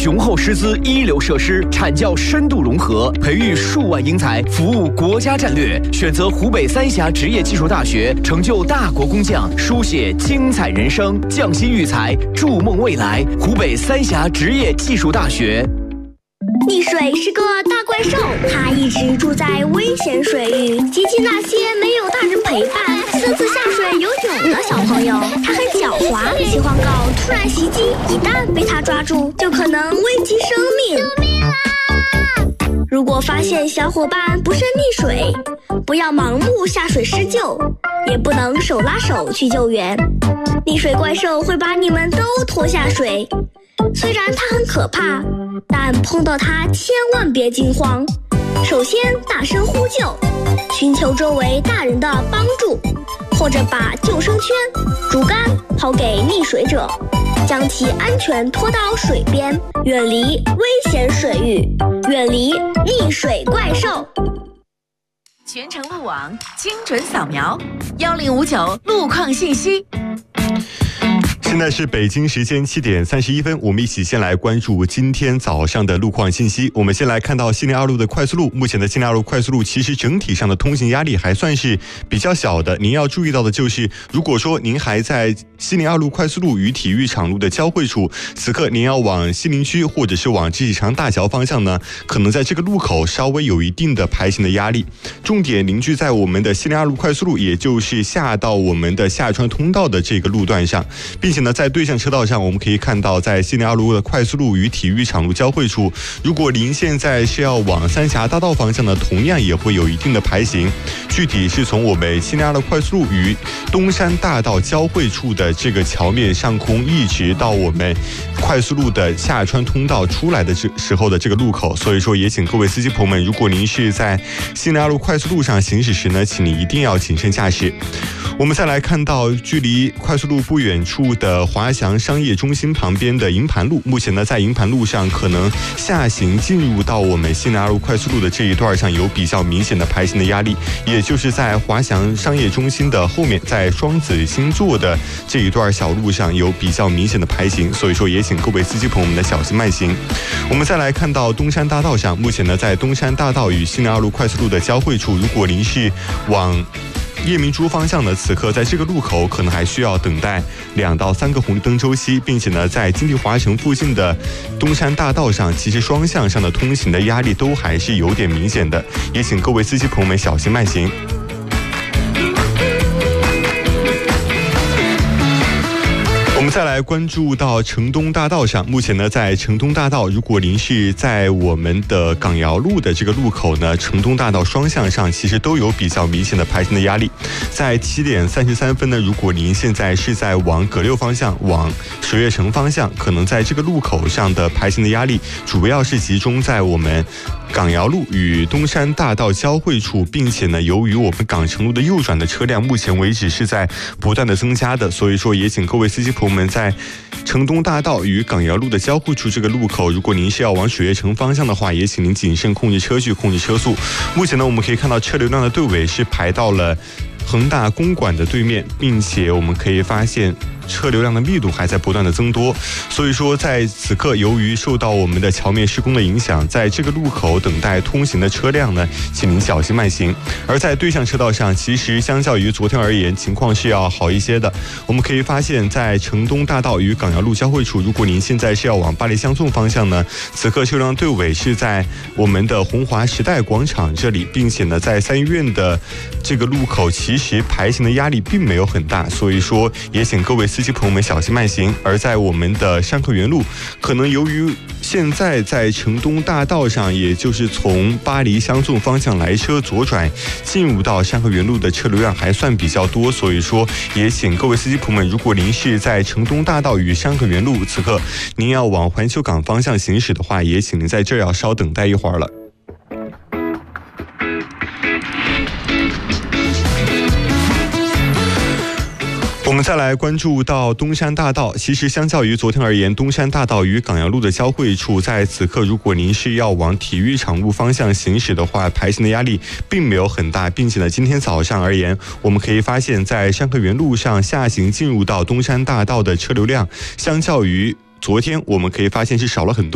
雄厚师资、一流设施，产教深度融合，培育数万英才，服务国家战略。选择湖北三峡职业技术大学，成就大国工匠，书写精彩人生，匠心育才，筑梦未来。湖北三峡职业技术大学。 溺水是个大怪兽，它一直住在危险水域，接近那些没有大人陪伴、私自下水游泳的小朋友。它很狡猾，喜欢搞突然袭击，一旦被它抓住，就可能危及生命。救命啊！如果发现小伙伴不慎溺水，不要盲目下水施救，也不能手拉手去救援。溺水怪兽会把你们都拖下水。虽然它很可怕，但碰到它千万别惊慌。首先大声呼救，寻求周围大人的帮助，或者把救生圈、竹竿抛给溺水者，将其安全拖到水边，远离危险水域，远离溺水怪兽。 全程路网，精准扫描，1059路况信息。 现在是北京时间7点31分，我们一起先来关注今天早上的路况信息。我们先来看到西宁2路的快速路，目前的西宁2路快速路其实整体上的通行压力还算是比较小的。您要注意到的就是，如果说您还在西宁2路快速路与体育场路的交汇处，此刻您要往西宁区或者是往织锦厂大桥方向呢，可能在这个路口稍微有一定的排行的压力。重点凝聚在我们的西宁2路快速路，也就是下到我们的下川通道的这个路段上，并且呢，在对向车道上，我们可以看到，在西宁2路的快速路与体育场路交汇处，如果您现在是要往三峡大道方向呢，同样也会有一定的排行。具体是从我们西宁2路快速路与东山大道交汇处的这个桥面上空，一直到我们快速路的下川通道出来的时候的这个路口。所以说，也请各位司机朋友们，如果您是在西宁2路快速路上行驶时呢，请你一定要谨慎驾驶。我们再来看到距离快速路不远处的华翔商业中心旁边的营盘路，目前呢在营盘路上可能下行进入到我们西宁2路快速路的这一段上有比较明显的排行的压力，也就是在华翔商业中心的后面，在双子星座的这一段小路上有比较明显的排行，所以说也请各位司机朋友们的小心慢行。我们再来看到东山大道上，目前呢在东山大道与西宁2路快速路的交汇处，如果您是往夜明珠方向呢，此刻在这个路口可能还需要等待2到3个红绿灯周期，并且呢，在金地华城附近的东山大道上，其实双向上的通行的压力都还是有点明显的，也请各位司机朋友们小心慢行。我们再来关注到城东大道上，目前呢，在城东大道，如果您是在我们的港窑路的这个路口呢，城东大道双向上其实都有比较明显的排行的压力。在7点33分呢，如果您现在是在往葛六方向、往水悦城方向，可能在这个路口上的排行的压力，主要是集中在我们港窑路与东山大道交汇处，并且呢，由于我们港城路的右转的车辆目前为止是在不断的增加的，所以说也请各位司机朋友们在城东大道与港窑路的交汇处这个路口，如果您是要往水悦城方向的话，也请您谨慎控制车距、控制车速。目前呢，我们可以看到车流量的队尾是排到了恒大公馆的对面，并且我们可以发现车流量的密度还在不断的增多，所以说在此刻，由于受到我们的桥面施工的影响，在这个路口等待通行的车辆呢，请您小心慢行。而在对向车道上，其实相较于昨天而言，情况是要好一些的。我们可以发现，在城东大道与港窑路交汇处，如果您现在是要往巴黎相送方向呢，此刻车辆队尾是在我们的红华时代广场这里，并且呢，在三医院的这个路口，其实排行的压力并没有很大，所以说也请各位司机朋友们小心慢行。而在我们的山河园路，可能由于现在在城东大道上，也就是从巴黎相送方向来车左转进入到山河园路的车流量还算比较多，所以说也请各位司机朋友们，如果您是在城东大道与山河园路，此刻您要往环球港方向行驶的话，也请您在这儿要稍等待一会儿了。我们再来关注到东山大道，其实相较于昨天而言，东山大道与港窑路的交汇处，在此刻如果您是要往体育场路方向行驶的话，排行的压力并没有很大，并且呢，今天早上而言，我们可以发现，在山河园路上下行进入到东山大道的车流量，相较于昨天，我们可以发现是少了很多。